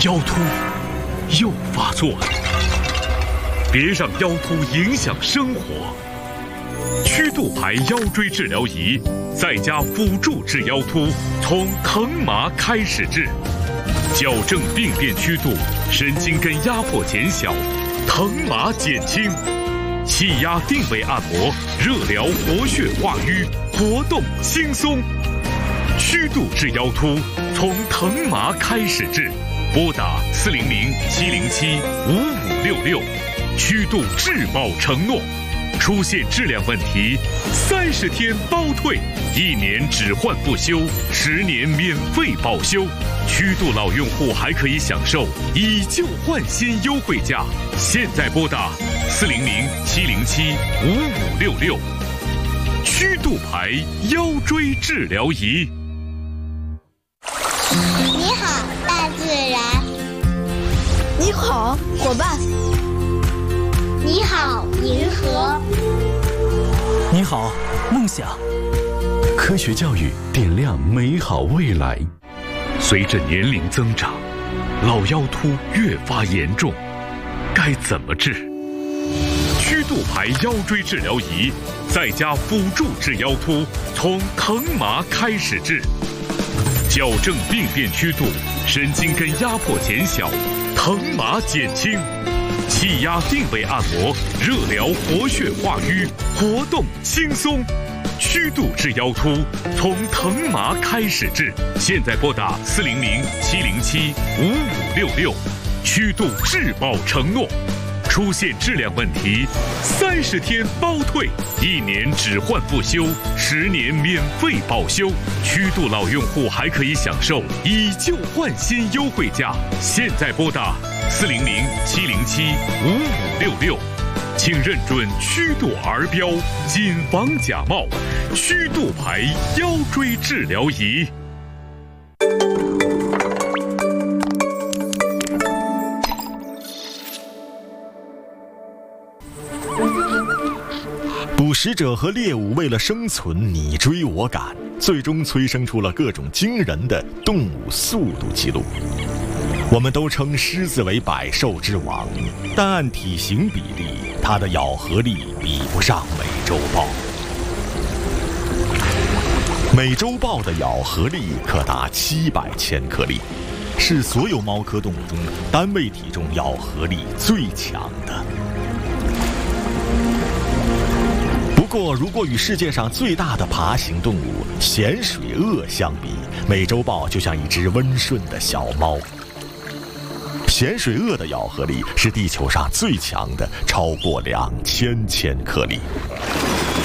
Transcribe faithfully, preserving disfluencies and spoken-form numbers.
腰突又发作了，别让腰突影响生活。曲度牌腰椎治疗仪在家辅助治腰突，从疼麻开始治，矫正病变曲度，神经根压迫减小，疼麻减轻，气压定位按摩，热疗活血化瘀，活动轻松。曲度治腰突，从疼麻开始治。拨打四零零七零七五五六六，曲度质保承诺。出现质量问题，三十天包退，一年只换不修，十年免费保修。曲度老用户还可以享受以旧换新优惠价。现在拨打四零零七零七五五六六，曲度牌腰椎治疗仪。 你好，大自然。 你好，伙伴。 你好，银河。 你好，梦想。 科学教育点亮美好未来。 随着年龄增长，老腰突越发严重，该怎么治？曲度牌腰椎治疗仪在家辅助治腰突，从疼麻开始治，矫正病变曲度，神经根压迫减小，疼麻减轻，气压定位按摩，热疗活血化瘀，活动轻松。曲度治腰突，从疼麻开始治。现在拨打四零零七零七五五六六，曲度质保承诺。出现质量问题，三十天包退，一年只换不修，十年免费保修。曲度老用户还可以享受以旧换新优惠价。现在拨打四零零七零七五五六六，请认准曲度儿标，谨防假冒。曲度牌腰椎治疗仪。 捕食者和猎物为了生存你追我赶，最终催生出了各种惊人的动物速度记录。我们都称狮子为百兽之王，但按体型比例，它的咬合力比不上美洲豹。美洲豹的咬合力可达七百千克力，是所有猫科动物中单位体重咬合力最强的。不过，如果与世界上最大的爬行动物咸水鳄相比，美洲豹就像一只温顺的小猫。咸水鳄的咬合力是地球上最强的，超过两千千克力。